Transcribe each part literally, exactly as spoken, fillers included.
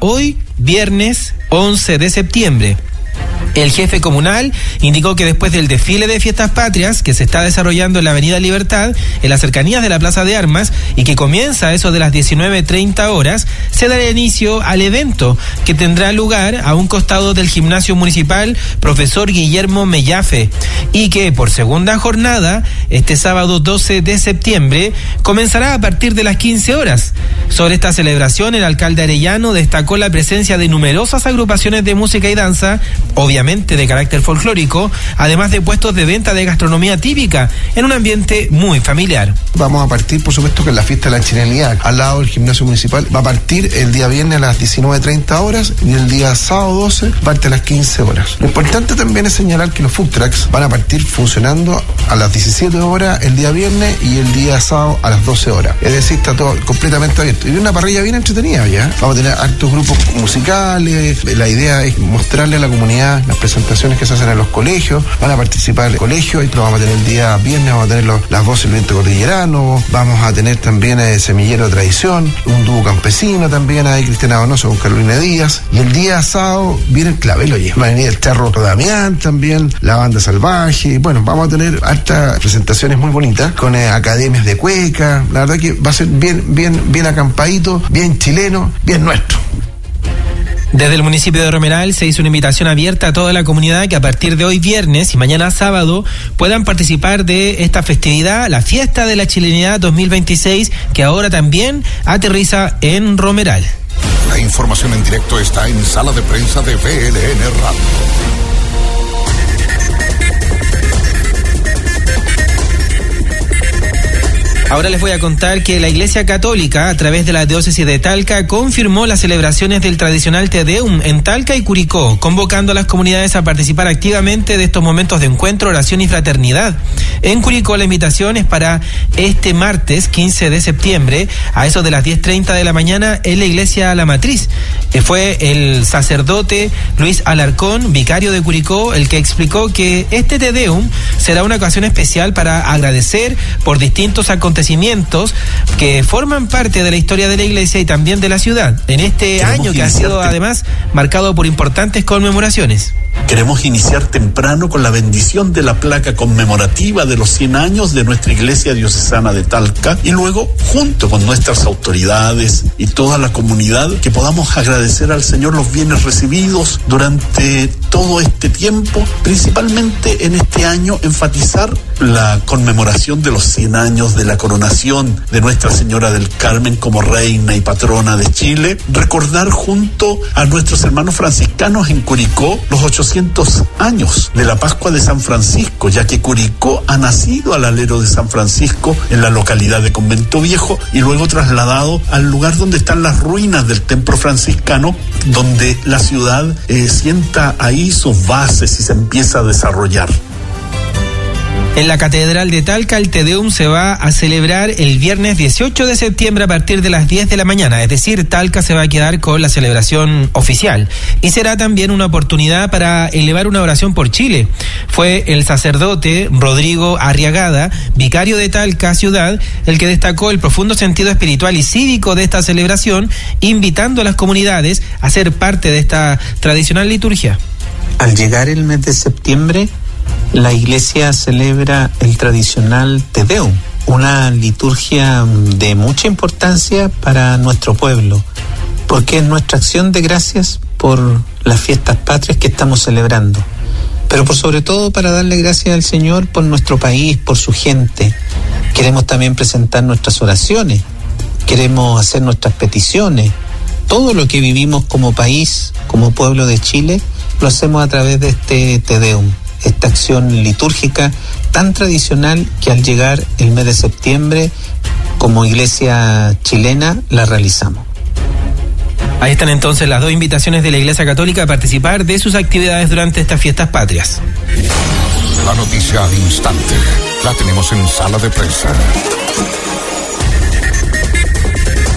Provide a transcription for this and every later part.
hoy, viernes once de septiembre. El jefe comunal indicó que después del desfile de fiestas patrias que se está desarrollando en la Avenida Libertad, en las cercanías de la Plaza de Armas, y que comienza a eso de las diecinueve treinta horas, se dará inicio al evento que tendrá lugar a un costado del gimnasio municipal Profesor Guillermo Mellafe, y que por segunda jornada, este sábado doce de septiembre, comenzará a partir de las quince horas. Sobre esta celebración, el alcalde Arellano destacó la presencia de numerosas agrupaciones de música y danza, obviamente de carácter folclórico, además de puestos de venta de gastronomía típica, en un ambiente muy familiar. Vamos a partir, por supuesto, con la fiesta de la chilenidad, al lado del gimnasio municipal. Va a partir el día viernes a las diecinueve treinta horas y el día sábado doce parte a las quince horas. Lo importante también es señalar que los food trucks van a partir funcionando a las diecisiete horas el día viernes y el día sábado a las doce horas. Es decir, está todo completamente abierto. Y una parrilla bien entretenida ya. Vamos a tener hartos grupos musicales. La idea es mostrarle a la comunidad las presentaciones que se hacen en los colegios. Van a participar en el colegio, y lo vamos a tener el día viernes, vamos a tener los, las voces del viento cordillerano, vamos a tener también el Semillero de Tradición, un dúo campesino también, ahí Cristiana Donoso con Carolina Díaz, y el día sábado viene el Clavel, oye, va a venir el Charro Damián también, la Banda Salvaje. Bueno, vamos a tener hartas presentaciones muy bonitas con eh, academias de cueca. La verdad que va a ser bien, bien, bien acampadito, bien chileno, bien nuestro. Desde el municipio de Romeral se hizo una invitación abierta a toda la comunidad que a partir de hoy viernes y mañana sábado puedan participar de esta festividad, la Fiesta de la Chilenidad dos mil veintiséis, que ahora también aterriza en Romeral. La información en directo está en Sala de Prensa de V L N Radio. Ahora les voy a contar que la Iglesia Católica, a través de la diócesis de Talca, confirmó las celebraciones del tradicional Te Deum en Talca y Curicó, convocando a las comunidades a participar activamente de estos momentos de encuentro, oración y fraternidad. En Curicó la invitación es para este martes quince de septiembre, a eso de las diez treinta de la mañana, en la Iglesia La Matriz. Fue el sacerdote Luis Alarcón, vicario de Curicó, el que explicó que este Te Deum será una ocasión especial para agradecer por distintos acontecimientos que forman parte de la historia de la iglesia y también de la ciudad, en este Queremos año que ha sido además marcado por importantes conmemoraciones. Queremos iniciar temprano con la bendición de la placa conmemorativa de los cien años de nuestra iglesia diocesana de Talca, y luego, junto con nuestras autoridades y toda la comunidad, que podamos agradecer al Señor los bienes recibidos durante todo este tiempo, principalmente en este año enfatizar la conmemoración de los cien años de la coronación de Nuestra Señora del Carmen como reina y patrona de Chile, recordar junto a nuestros hermanos franciscanos en Curicó los ochocientos años de la Pascua de San Francisco, ya que Curicó ha nacido al alero de San Francisco en la localidad de Convento Viejo y luego trasladado al lugar donde están las ruinas del templo franciscano, donde la ciudad eh, sienta ahí sus bases y se empieza a desarrollar. En la Catedral de Talca el Te Deum se va a celebrar el viernes dieciocho de septiembre a partir de las diez de la mañana, es decir, Talca se va a quedar con la celebración oficial y será también una oportunidad para elevar una oración por Chile. Fue el sacerdote Rodrigo Arriagada, vicario de Talca ciudad, el que destacó el profundo sentido espiritual y cívico de esta celebración, invitando a las comunidades a ser parte de esta tradicional liturgia. Al llegar el mes de septiembre, la iglesia celebra el tradicional Te Deum, una liturgia de mucha importancia para nuestro pueblo, porque es nuestra acción de gracias por las fiestas patrias que estamos celebrando, pero por sobre todo para darle gracias al Señor por nuestro país, por su gente. Queremos también presentar nuestras oraciones, queremos hacer nuestras peticiones. Todo lo que vivimos como país, como pueblo de Chile, lo hacemos a través de este Te Deum, esta acción litúrgica tan tradicional que al llegar el mes de septiembre, como iglesia chilena, la realizamos. Ahí están entonces las dos invitaciones de la Iglesia Católica a participar de sus actividades durante estas fiestas patrias. La noticia al instante la tenemos en Sala de Prensa.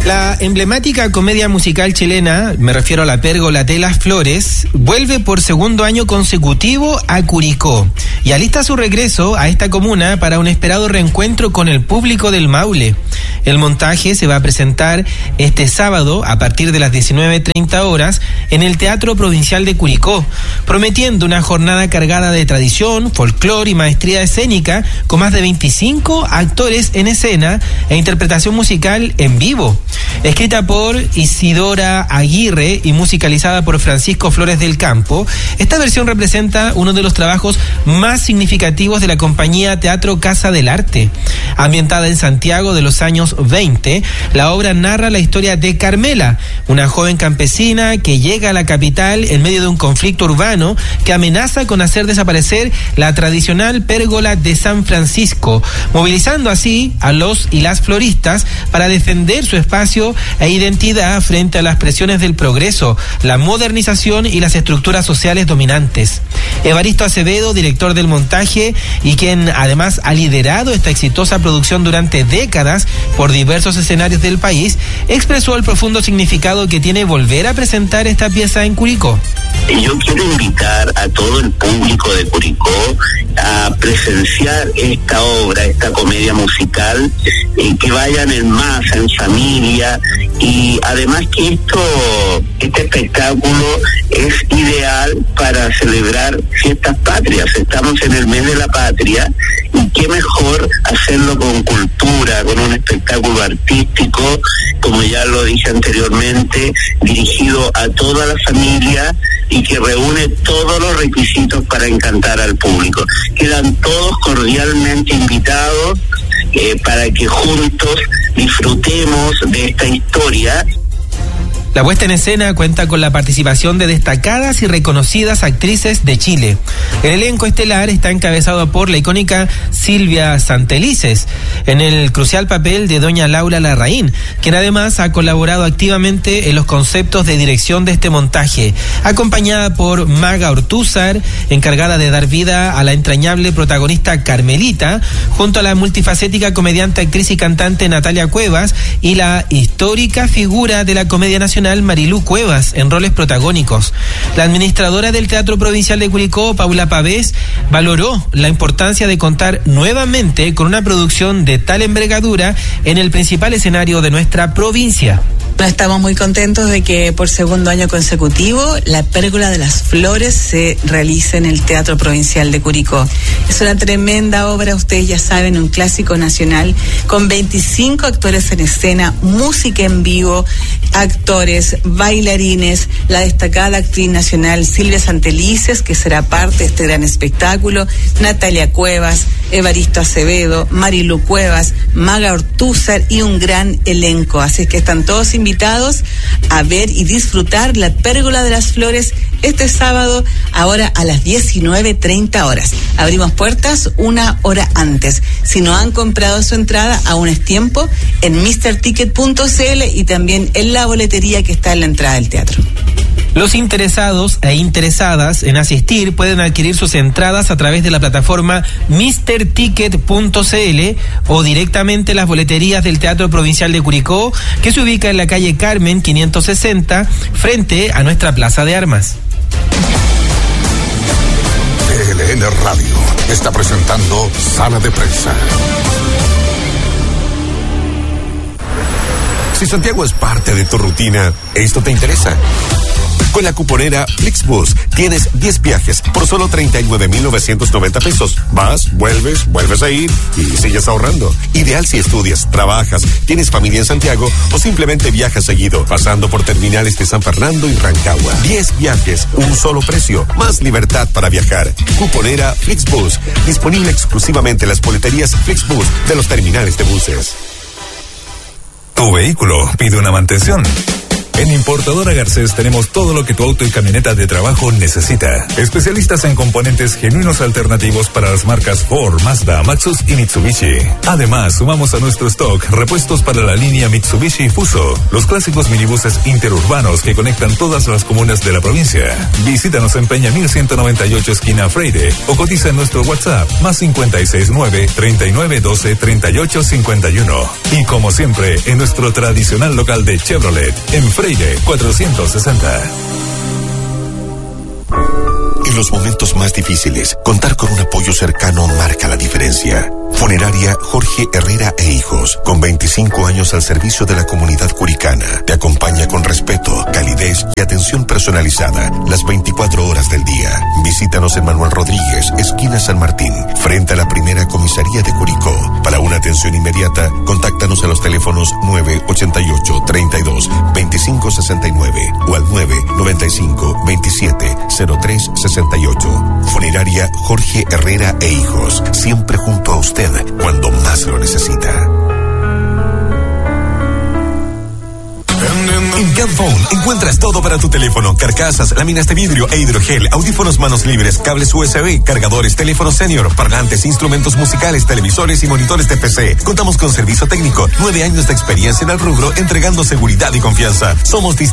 La emblemática comedia musical chilena, me refiero a La Pérgola de las Flores, vuelve por segundo año consecutivo a Curicó y alista su regreso a esta comuna para un esperado reencuentro con el público del Maule. El montaje se va a presentar este sábado a partir de las diecinueve treinta horas en el Teatro Provincial de Curicó, prometiendo una jornada cargada de tradición, folclore y maestría escénica con más de veinticinco actores en escena e interpretación musical en vivo. Escrita por Isidora Aguirre y musicalizada por Francisco Flores del Campo, esta versión representa uno de los trabajos más significativos de la compañía Teatro Casa del Arte. Ambientada en Santiago de los años veinte, la obra narra la historia de Carmela, una joven campesina que llega a la capital en medio de un conflicto urbano que amenaza con hacer desaparecer la tradicional pérgola de San Francisco, movilizando así a los y las floristas para defender su espacio e identidad frente a las presiones del progreso, la modernización y las estructuras sociales dominantes. Evaristo Acevedo, director del montaje y quien además ha liderado esta exitosa producción durante décadas por diversos escenarios del país, expresó el profundo significado que tiene volver a presentar esta pieza en Curicó. Yo quiero invitar a todo el público de Curicó a presenciar esta obra, esta comedia musical, eh, que vayan en masa, en familia, y además que esto, este espectáculo es ideal para celebrar fiestas patrias. Estamos en el mes de la patria y qué mejor hacerlo con cultura, con un espectáculo artístico, como ya lo dije anteriormente, dirigido a toda la familia y que reúne todos los requisitos para encantar al público. Quedan todos cordialmente invitados eh, para que juntos disfrutemos de esta historia. La puesta en escena cuenta con la participación de destacadas y reconocidas actrices de Chile. El elenco estelar está encabezado por la icónica Silvia Santelices, en el crucial papel de doña Laura Larraín, quien además ha colaborado activamente en los conceptos de dirección de este montaje, acompañada por Maga Ortúzar, encargada de dar vida a la entrañable protagonista Carmelita, junto a la multifacética comediante, actriz y cantante Natalia Cuevas y la histórica figura de la comedia nacional Marilú Cuevas en roles protagónicos. La administradora del Teatro Provincial de Curicó, Paula Pavés, valoró la importancia de contar nuevamente con una producción de tal envergadura en el principal escenario de nuestra provincia. Estamos muy contentos de que por segundo año consecutivo La Pérgola de las Flores se realice en el Teatro Provincial de Curicó. Es una tremenda obra, ustedes ya saben, un clásico nacional con veinticinco actores en escena, música en vivo, actores, bailarines, la destacada actriz nacional Silvia Santelices, que será parte de este gran espectáculo, Natalia Cuevas, Evaristo Acevedo, Marilú Cuevas, Maga Ortúzar y un gran elenco. Así es que están todos invitados a ver y disfrutar La Pérgola de las Flores este sábado, ahora a las diecinueve treinta horas. Abrimos puertas una hora antes. Si no han comprado su entrada, aún es tiempo, en mister ticket punto c l y también en la boletería que está en la entrada del teatro. Los interesados e interesadas en asistir pueden adquirir sus entradas a través de la plataforma mister ticket punto c l o directamente en las boleterías del Teatro Provincial de Curicó, que se ubica en la calle Carmen quinientos sesenta, frente a nuestra Plaza de Armas. P L N Radio está presentando Sala de Prensa. Si Santiago es parte de tu rutina, esto te interesa. Con la cuponera Flixbus tienes diez viajes por solo treinta y nueve mil novecientos noventa pesos. Vas, vuelves, vuelves a ir y sigues ahorrando. Ideal si estudias, trabajas, tienes familia en Santiago o simplemente viajas seguido, pasando por terminales de San Fernando y Rancagua. diez viajes, un solo precio, más libertad para viajar. Cuponera Flixbus, disponible exclusivamente en las boleterías Flixbus de los terminales de buses. Tu vehículo pide una mantención. En Importadora Garcés tenemos todo lo que tu auto y camioneta de trabajo necesita. Especialistas en componentes genuinos alternativos para las marcas Ford, Mazda, Maxus y Mitsubishi. Además, sumamos a nuestro stock repuestos para la línea Mitsubishi Fuso, los clásicos minibuses interurbanos que conectan todas las comunas de la provincia. Visítanos en Peña mil ciento noventa y ocho esquina Freire o cotiza en nuestro WhatsApp más cincuenta y seis nueve, treinta y nueve doce, treinta y ocho cincuenta y uno. Y como siempre, en nuestro tradicional local de Chevrolet, en Freire cuatrocientos sesenta. En los momentos más difíciles, contar con un apoyo cercano marca la diferencia. Funeraria Jorge Herrera e Hijos, con veinticinco años al servicio de la comunidad curicana, te acompaña con respeto, calidez y atención personalizada las veinticuatro horas del día. Visítanos en Manuel Rodríguez, esquina San Martín, frente a la primera comisaría de Curicó. Para una atención inmediata, contáctanos a los teléfonos nueve ochenta y ocho, treinta y dos, veinticinco sesenta y nueve o al nueve noventa y cinco, veintisiete, cero tres sesenta y ocho. Funeraria Jorge Herrera e Hijos, siempre junto a usted cuando más lo necesita. En Camphone encuentras todo para tu teléfono: carcasas, láminas de vidrio e hidrogel, audífonos manos libres, cables U S B, cargadores, teléfonos senior, parlantes, instrumentos musicales, televisores y monitores de P C. Contamos con servicio técnico, nueve años de experiencia en el rubro, entregando seguridad y confianza. Somos distribuidores